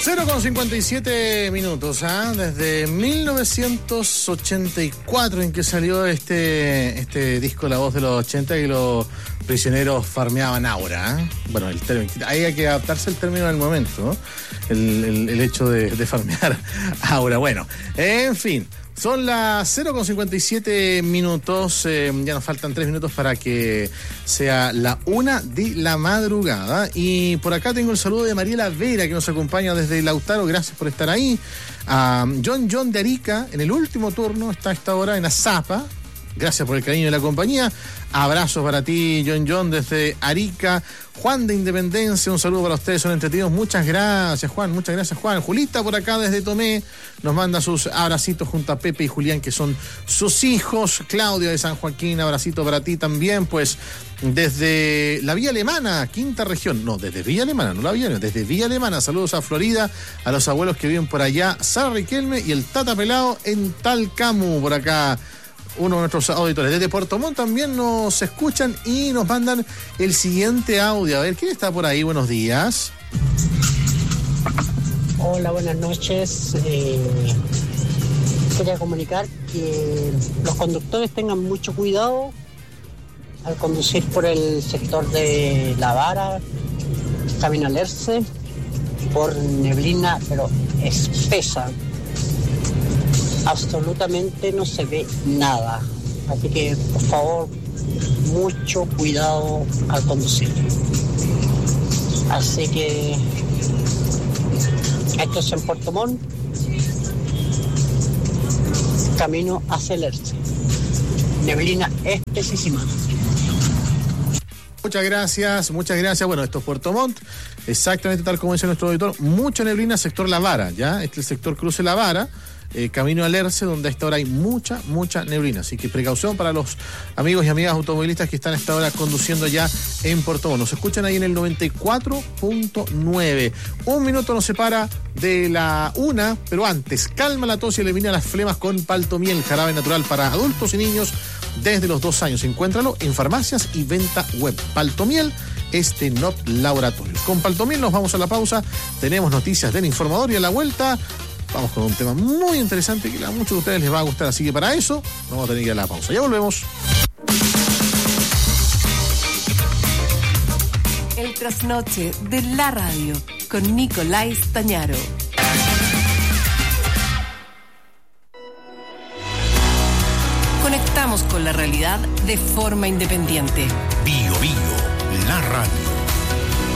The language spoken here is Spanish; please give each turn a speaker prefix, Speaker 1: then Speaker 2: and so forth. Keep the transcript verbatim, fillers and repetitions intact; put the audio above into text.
Speaker 1: cero con cincuenta y siete minutos, ¿ah? Desde mil novecientos ochenta y cuatro en que salió este, este disco La Voz de los ochenta y los prisioneros farmeaban aura, ¿eh? Bueno, el término, ahí hay que adaptarse al término del momento, ¿no? el, el, el hecho de, de farmear aura. Bueno, en fin. Son las cero con cincuenta y siete minutos, eh, ya nos faltan tres minutos para que sea la una de la madrugada. Y por acá tengo el saludo de Mariela Vera, que nos acompaña desde Lautaro, gracias por estar ahí. A John John de Arica, en el último turno, está a esta hora en Azapa. Gracias por el cariño de la compañía. Abrazos para ti, John John, desde Arica. Juan de Independencia, un saludo para ustedes, son entretenidos. Muchas gracias, Juan, muchas gracias, Juan. Julita por acá desde Tomé nos manda sus abracitos junto a Pepe y Julián, que son sus hijos. Claudia de San Joaquín, abracito para ti también, pues desde la Villa Alemana, quinta región. No, desde Villa Alemana, no la Villa Alemana, desde Villa Alemana. Saludos a Florida, a los abuelos que viven por allá, Sara Riquelme y el Tata Pelado en Talcamu, por acá. Uno de nuestros auditores. Desde Puerto Montt también nos escuchan y nos mandan el siguiente audio. A ver, ¿quién está por ahí? Buenos días.
Speaker 2: Hola, buenas noches. Eh, quería comunicar que los conductores tengan mucho cuidado al conducir por el sector de La Vara, camino al Erce, por neblina, pero espesa. Absolutamente no se ve nada, así que por favor mucho cuidado al conducir. Así que esto es en Puerto Montt, camino hacia el Erce, neblina espesísima.
Speaker 1: Muchas gracias, muchas gracias. Bueno, esto es Puerto Montt, exactamente tal como dice nuestro auditor, mucha neblina, sector La Vara, ya, este es el sector Cruce La Vara. Eh, camino al Erce, donde a esta hora hay mucha, mucha neblina. Así que precaución para los amigos y amigas automovilistas que están a esta hora conduciendo ya en Puerto Montt. Nos escuchan ahí en el noventa y cuatro punto nueve. Un minuto nos separa de la una, pero antes, calma la tos y elimina las flemas con Paltomiel, jarabe natural para adultos y niños desde los dos años. Encuéntralo en farmacias y venta web. Paltomiel es de Not Laboratorio. Con Paltomiel nos vamos a la pausa. Tenemos noticias del informador y a la vuelta vamos con un tema muy interesante que a muchos de ustedes les va a gustar, así que para eso vamos a tener que ir a la pausa. Ya volvemos.
Speaker 3: El trasnoche de la radio con Nicolás Tañaro. Conectamos con la realidad de forma independiente.
Speaker 4: Bio Bio, la radio.